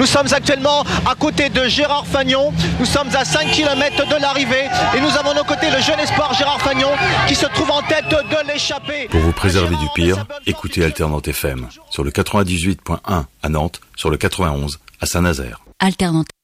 Nous sommes actuellement à côté de Gérard Fagnon. Nous sommes à 5 km de l'arrivée et nous avons à nos côtés le jeune espoir Gérard Fagnon qui se trouve en tête de l'échappée. Pour vous préserver du pire, écoutez Alternante FM sur le 98.1 à Nantes, sur le 91 à Saint-Nazaire. Alternante.